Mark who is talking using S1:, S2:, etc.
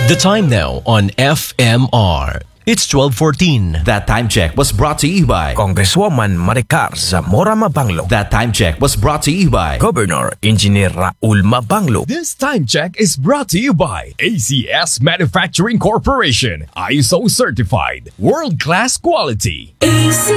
S1: The time now on FMR. It's 12:14.
S2: That time check was brought to you by
S3: Congresswoman Maricar Zamora Mabanglo.
S2: That time check was brought to you by
S3: Governor Engineer Raul Mabanglo.
S4: This time check is brought to you by ACS Manufacturing Corporation. ISO certified. World-class quality.